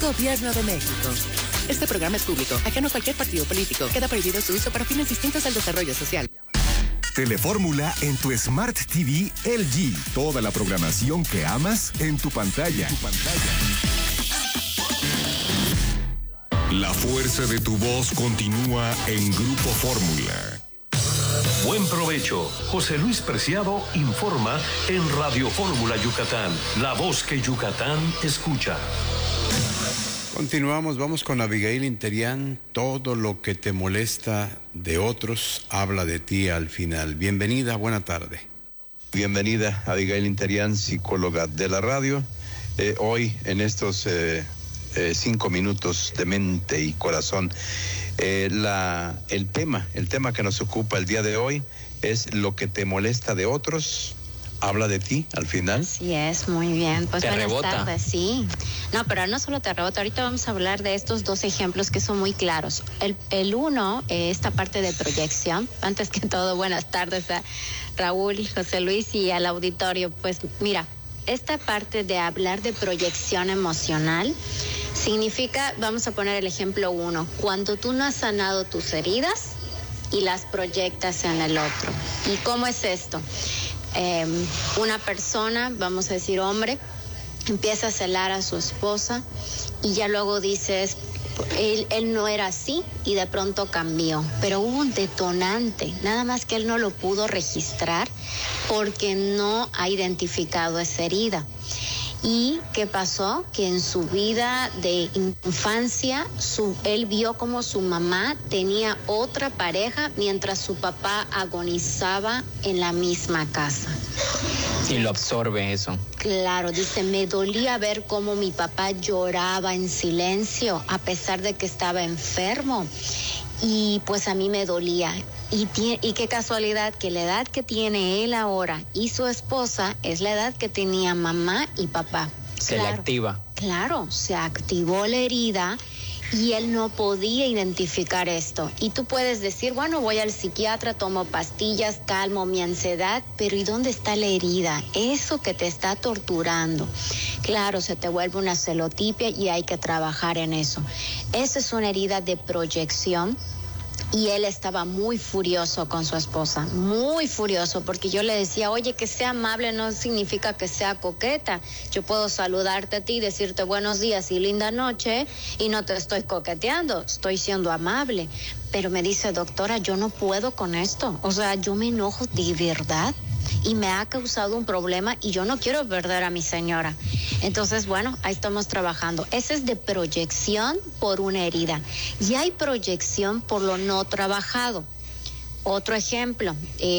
Gobierno de México. Este programa es público, ajeno a cualquier partido político. Queda prohibido su uso para fines distintos al desarrollo social. Telefórmula en tu Smart TV LG. Toda la programación que amas en tu pantalla. La fuerza de tu voz continúa en Grupo Fórmula. Buen provecho. José Luis Preciado informa en Radio Fórmula Yucatán, la voz que Yucatán escucha. Continuamos, vamos con Abigail Interián. Todo lo que te molesta de otros habla de ti al final. Bienvenida, buena tarde. Bienvenida, Abigail Interián, psicóloga de la radio. Hoy, en estos 5 minutos de mente y corazón, el tema que nos ocupa el día de hoy es lo que te molesta de otros. Habla de ti al final. Así es, muy bien. Pues buenas rebota. tardes, sí. No, pero no solo te rebota. Ahorita vamos a hablar de estos 2 ejemplos que son muy claros. El uno, esta parte de proyección. Antes que todo, buenas tardes a Raúl, José Luis y al auditorio. Pues mira, esta parte de hablar de proyección emocional significa, vamos a poner el ejemplo 1, cuando tú no has sanado tus heridas y las proyectas en el otro. ¿Y cómo es esto? Una persona, vamos a decir hombre, empieza a celar a su esposa y ya luego dices, él no era así y de pronto cambió, pero hubo un detonante, nada más que él no lo pudo registrar porque no ha identificado esa herida. ¿Y qué pasó? Que en su vida de infancia, él vio como su mamá tenía otra pareja mientras su papá agonizaba en la misma casa. Y lo absorbe eso. Claro, dice, me dolía ver cómo mi papá lloraba en silencio a pesar de que estaba enfermo. Y pues a mí me dolía. Y qué casualidad que la edad que tiene él ahora y su esposa es la edad que tenía mamá y papá. Se le activa. Claro, se activó la herida y él no podía identificar esto. Y tú puedes decir, bueno, voy al psiquiatra, tomo pastillas, calmo mi ansiedad, pero ¿y dónde está la herida? Eso que te está torturando. Claro, se te vuelve una celotipia y hay que trabajar en eso. Esa es una herida de proyección. Y él estaba muy furioso con su esposa, muy furioso, porque yo le decía, oye, que sea amable no significa que sea coqueta. Yo puedo saludarte a ti, decirte buenos días y linda noche, y no te estoy coqueteando, estoy siendo amable. Pero me dice, doctora, yo no puedo con esto. O sea, yo me enojo de verdad y me ha causado un problema y yo no quiero perder a mi señora. Entonces, bueno, ahí estamos trabajando. Ese es de proyección por una herida. Y hay proyección por lo no trabajado. Otro ejemplo,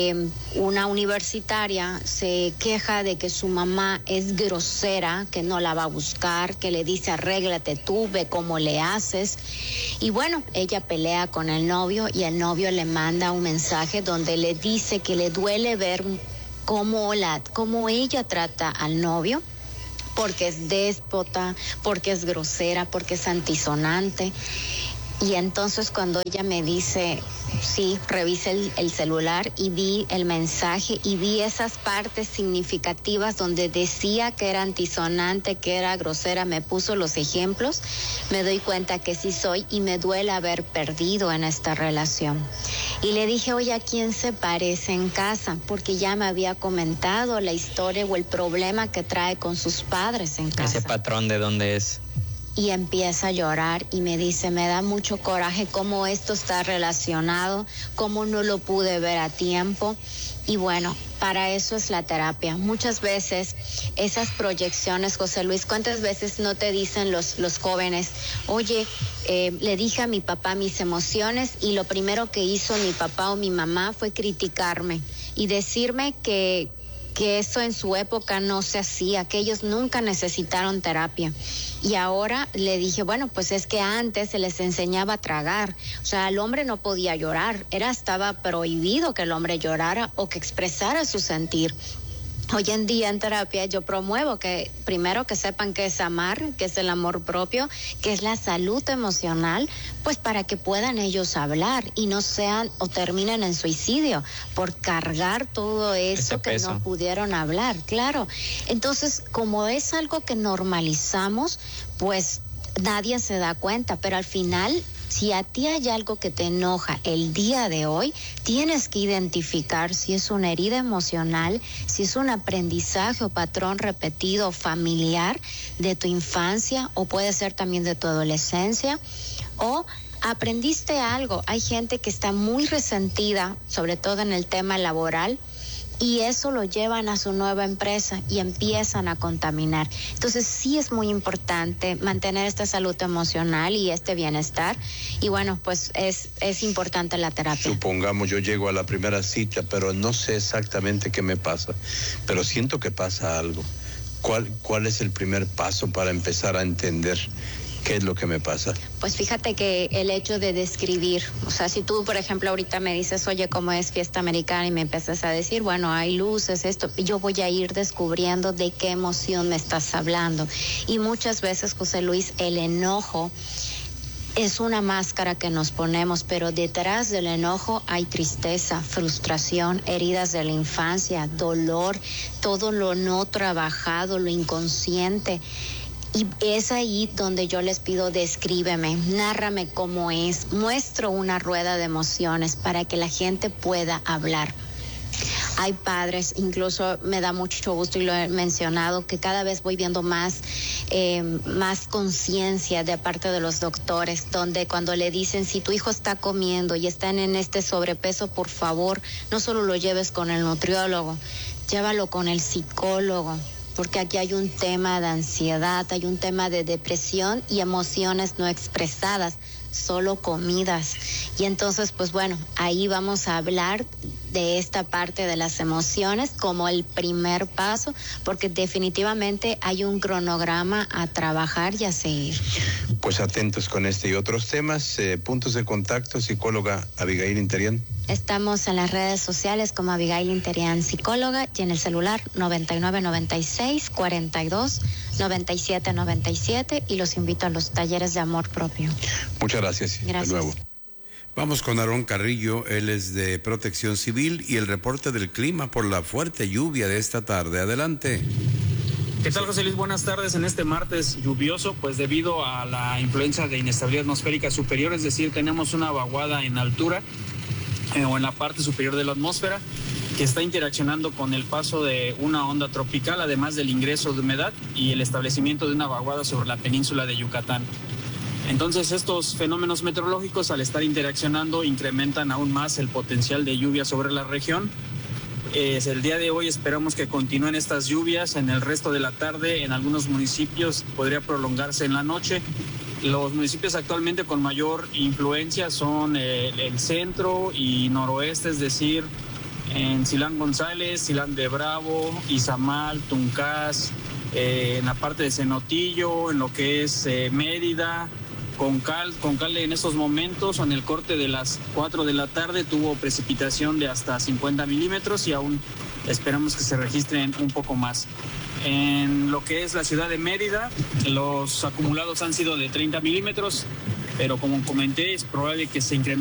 una universitaria se queja de que su mamá es grosera, que no la va a buscar, que le dice arréglate tú, ve cómo le haces. Y bueno, ella pelea con el novio y el novio le manda un mensaje donde le dice que le duele ver cómo ella trata al novio, porque es déspota, porque es grosera, porque es antisonante. Y entonces cuando ella me dice, sí, revisé el celular y vi el mensaje y vi esas partes significativas donde decía que era antisonante, que era grosera, me puso los ejemplos, me doy cuenta que sí soy y me duele haber perdido en esta relación. Y le dije, oye, ¿a quién se parece en casa? Porque ya me había comentado la historia o el problema que trae con sus padres en casa. Ese patrón de dónde es. Y empieza a llorar y me dice, me da mucho coraje cómo esto está relacionado, cómo no lo pude ver a tiempo. Y bueno, para eso es la terapia. Muchas veces esas proyecciones, José Luis, ¿cuántas veces no te dicen los jóvenes, oye, le dije a mi papá mis emociones y lo primero que hizo mi papá o mi mamá fue criticarme y decirme que eso en su época no se hacía, que ellos nunca necesitaron terapia. Y ahora le dije, bueno, pues es que antes se les enseñaba a tragar, o sea, el hombre no podía llorar, estaba prohibido que el hombre llorara o que expresara su sentir. Hoy en día en terapia yo promuevo que primero que sepan qué es amar, qué es el amor propio, qué es la salud emocional, pues para que puedan ellos hablar y no sean o terminen en suicidio por cargar todo eso que no pudieron hablar, claro. Entonces, como es algo que normalizamos, pues nadie se da cuenta, pero al final, si a ti hay algo que te enoja el día de hoy, tienes que identificar si es una herida emocional, si es un aprendizaje o patrón repetido familiar de tu infancia, o puede ser también de tu adolescencia, o aprendiste algo. Hay gente que está muy resentida, sobre todo en el tema laboral, y eso lo llevan a su nueva empresa y empiezan a contaminar. Entonces sí es muy importante mantener esta salud emocional y este bienestar, y bueno, pues es importante la terapia. Supongamos yo llego a la primera cita, pero no sé exactamente qué me pasa, pero siento que pasa algo. ¿Cuál es el primer paso para empezar a entender qué es lo que me pasa? Pues fíjate que el hecho de describir, o sea, si tú, por ejemplo, ahorita me dices, oye, ¿cómo es fiesta americana? Y me empiezas a decir, bueno, hay luces, esto, y yo voy a ir descubriendo de qué emoción me estás hablando. Y muchas veces, José Luis, el enojo es una máscara que nos ponemos, pero detrás del enojo hay tristeza, frustración, heridas de la infancia, dolor, todo lo no trabajado, lo inconsciente. Y es ahí donde yo les pido, descríbeme, nárrame cómo es, muestro una rueda de emociones para que la gente pueda hablar. Hay padres, incluso me da mucho gusto y lo he mencionado, que cada vez voy viendo más conciencia de parte de los doctores, donde cuando le dicen, si tu hijo está comiendo y están en este sobrepeso, por favor, no solo lo lleves con el nutriólogo, llévalo con el psicólogo, porque aquí hay un tema de ansiedad, hay un tema de depresión y emociones no expresadas, solo comidas. Y entonces, pues bueno, ahí vamos a hablar de esta parte de las emociones como el primer paso, porque definitivamente hay un cronograma a trabajar y a seguir. Pues atentos con este y otros temas. Puntos de contacto, psicóloga Abigail Interian. Estamos en las redes sociales como Abigail Interian Psicóloga, y en el celular 9996-42-9797, y los invito a los talleres de amor propio. Muchas gracias. Gracias. De nuevo. Vamos con Aarón Carrillo, él es de Protección Civil, y el reporte del clima por la fuerte lluvia de esta tarde. Adelante. ¿Qué tal, José Luis? Buenas tardes. En este martes lluvioso, pues debido a la influencia de inestabilidad atmosférica superior, es decir, tenemos una vaguada en altura o en la parte superior de la atmósfera que está interaccionando con el paso de una onda tropical, además del ingreso de humedad y el establecimiento de una vaguada sobre la península de Yucatán. Entonces, estos fenómenos meteorológicos, al estar interaccionando, incrementan aún más el potencial de lluvia sobre la región. El día de hoy esperamos que continúen estas lluvias en el resto de la tarde. En algunos municipios podría prolongarse en la noche. Los municipios actualmente con mayor influencia son el centro y noroeste, es decir, en Silán González, Silán de Bravo, Izamal, Tuncás, en la parte de Cenotillo, en lo que es Mérida, Concal en estos momentos, en el corte de las 4 de la tarde, tuvo precipitación de hasta 50 milímetros y aún esperamos que se registren un poco más. En lo que es la ciudad de Mérida, los acumulados han sido de 30 milímetros, pero como comenté, es probable que se incremente